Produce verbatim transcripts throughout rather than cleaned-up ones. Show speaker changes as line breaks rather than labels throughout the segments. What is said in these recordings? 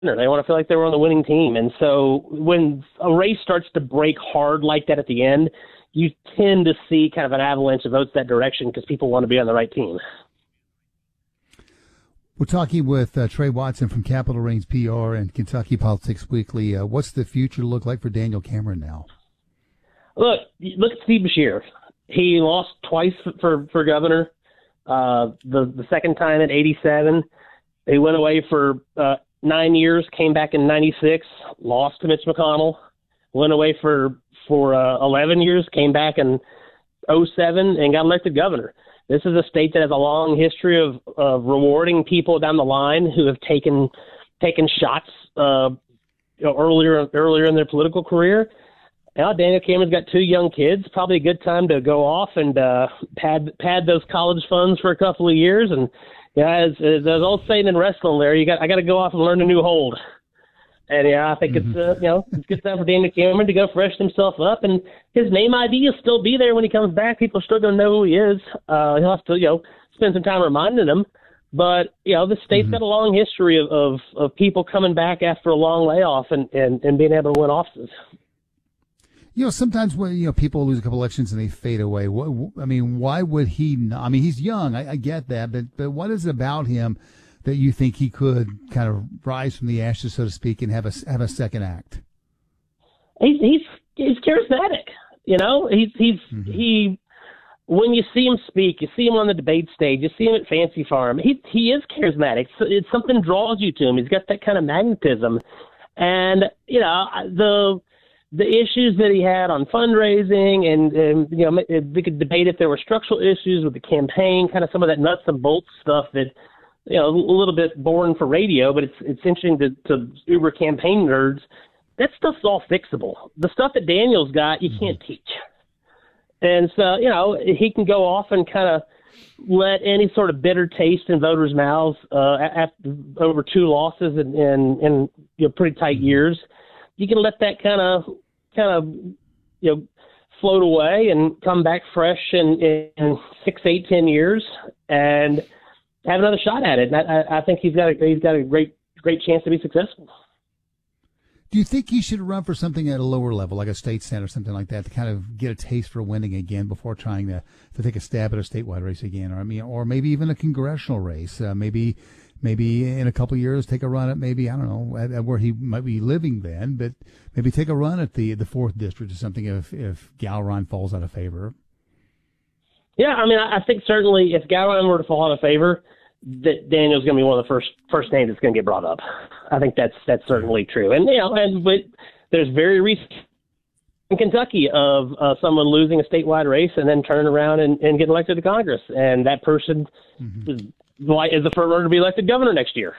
They want to feel like they were on the winning team. And so when a race starts to break hard like that at the end, you tend to see kind of an avalanche of votes that direction because people want to be on the right team.
We're talking with uh, Trey Watson from Capitol Reigns P R and Kentucky Politics Weekly. Uh, what's the future look like for Daniel Cameron now?
Look, look at Steve Beshear. He lost twice for, for governor. Uh, the, the second time at eighty-seven. He went away for uh, nine years, came back in ninety-six, lost to Mitch McConnell, went away for, for uh, eleven years, came back in oh seven, and got elected governor. This is a state that has a long history of, of rewarding people down the line who have taken taken shots uh, you know, earlier earlier in their political career. Now Daniel Cameron's got two young kids. Probably a good time to go off and uh, pad pad those college funds for a couple of years. And yeah, as, as the old saying in wrestling, there you got I got to go off and learn a new hold. And yeah, I think mm-hmm. it's uh, you know it's a good time for Daniel Cameron to go freshen himself up, and his name I D will still be there when he comes back. People are still gonna know who he is. Uh, he'll have to you know spend some time reminding them. But you know the state's mm-hmm. got a long history of, of of people coming back after a long layoff and, and, and being able to win offices.
You know, sometimes when you know people lose a couple elections and they fade away. What, I mean, why would he not? I mean, he's young. I, I get that, but but what is it about him that you think he could kind of rise from the ashes, so to speak, and have a have a second act?
He's he's he's charismatic. You know, he's he's mm-hmm. he. When you see him speak, you see him on the debate stage, you see him at Fancy Farm. He he is charismatic. So it's something draws you to him. He's got that kind of magnetism, and you know the the issues that he had on fundraising, and, and you know we could debate if there were structural issues with the campaign, kind of some of that nuts and bolts stuff that. You know, a little bit boring for radio, but it's it's interesting to, to Uber campaign nerds. That stuff's all fixable. The stuff that Daniel's got, you can't teach. And so, you know, he can go off and kind of let any sort of bitter taste in voters' mouths uh, after over two losses in, in, in you know, pretty tight years. You can let that kind of kind of you know float away and come back fresh in, in six, eight, ten years, and have another shot at it. And I, I think he's got a, he's got a great great chance to be successful.
Do you think he should run for something at a lower level, like a state senate or something like that, to kind of get a taste for winning again before trying to, to take a stab at a statewide race again, or I mean, or maybe even a congressional race? Uh, maybe maybe in a couple of years take a run at maybe I don't know at, at where he might be living then, but maybe take a run at the the fourth district or something if if Gowron falls out of favor.
Yeah, I mean, I think certainly if Gowron were to fall out of favor, that Daniel's going to be one of the first first names that's going to get brought up. I think that's that's certainly true. And you know, and but there's very recent in Kentucky of uh, someone losing a statewide race and then turning around and, and getting elected to Congress, and that person mm-hmm. is, is the front runner to be elected governor next year.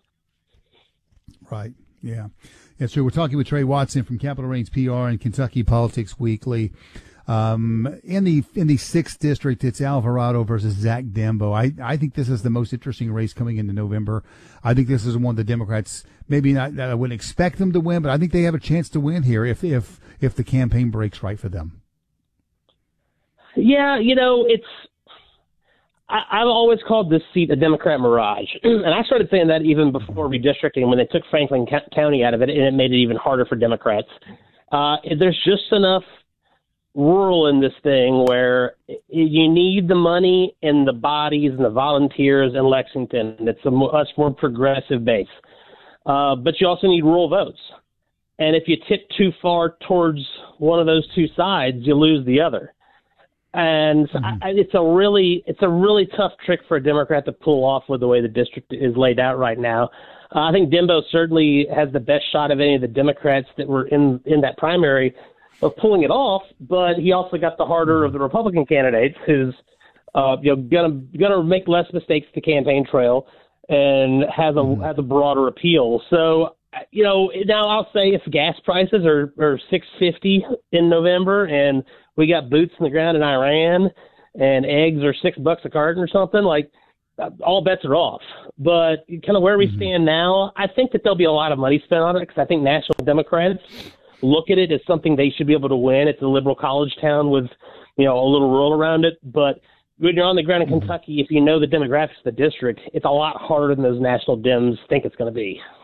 Right. Yeah. Yeah. So we're talking with Trey Watson from Capitol Reigns P R and Kentucky Politics Weekly. Um, in the in the sixth district, it's Alvarado versus Zach Dembo. I, I think this is the most interesting race coming into November. I think this is one the Democrats maybe not. I wouldn't expect them to win, but I think they have a chance to win here if if if the campaign breaks right for them.
Yeah, you know, it's. I, I've always called this seat a Democrat mirage, and I started saying that even before redistricting when they took Franklin County out of it, and it made it even harder for Democrats. Uh, there's just enough rural in this thing where you need the money and the bodies and the volunteers in Lexington. It's a much more progressive base. Uh, but you also need rural votes. And if you tip too far towards one of those two sides, you lose the other. And mm-hmm. I, it's a really it's a really tough trick for a Democrat to pull off with the way the district is laid out right now. Uh, I think Dembo certainly has the best shot of any of the Democrats that were in, in that primary of pulling it off, but he also got the harder of the Republican candidates, who's uh, you know gonna gonna make less mistakes to the campaign trail and has a mm-hmm. has a broader appeal. So you know now I'll say if gas prices are are six fifty in November and we got boots in the ground in Iran and eggs are six bucks a carton or something, like all bets are off. But kind of where we mm-hmm. stand now, I think that there'll be a lot of money spent on it because I think National Democrats look at it as something they should be able to win. It's a liberal college town with, you know, a little rural around it. But when you're on the ground in Kentucky, if you know the demographics of the district, it's a lot harder than those national Dems think it's going to be.